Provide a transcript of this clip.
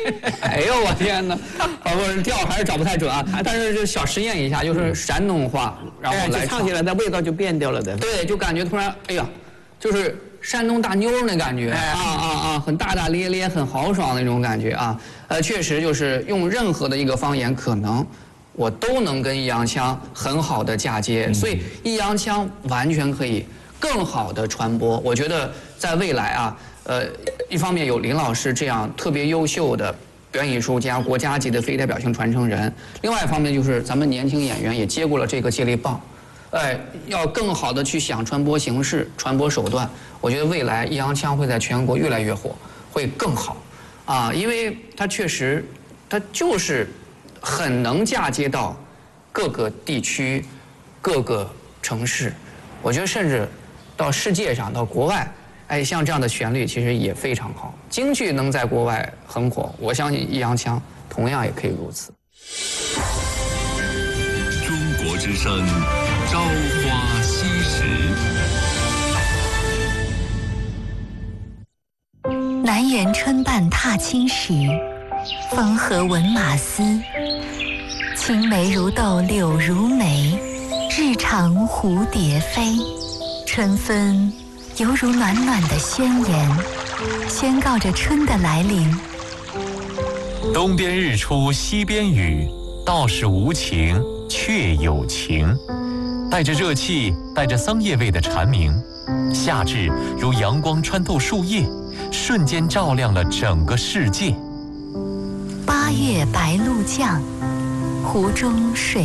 哎呦我天哪！我调还是找不太准啊，但是就小实验一下，就是山东话，然后来唱起来，那味道就变掉了的。 对，就感觉突然，哎呀，就是山东大妞那感觉，很大大咧咧，很豪爽那种感觉啊。确实就是用任何的一个方言，可能我都能跟益阳腔很好的嫁接，所以益阳腔完全可以更好的传播。我觉得在未来啊，一方面有林老师这样特别优秀的表演艺术家、国家级的非代表性传承人，另外一方面就是咱们年轻演员也接过了这个接力棒。要更好的去想传播形式、传播手段。我觉得未来益阳腔会在全国越来越火，会更好，啊，因为它确实，它就是很能嫁接到各个地区、各个城市。我觉得甚至到世界上、到国外，像这样的旋律其实也非常好。京剧能在国外很火，我相信益阳腔同样也可以如此。 中国之声。朝花夕拾， 南园春半踏青时，风和闻马嘶。青梅如豆柳如眉，日长蝴蝶飞。春分犹如暖暖的宣言，宣告着春的来临。 东边日出西边雨，道是无晴却有晴。带着热气，带着桑叶味的蝉鸣，夏至如阳光穿透树叶，瞬间照亮了整个世界。 8月白露降，湖中水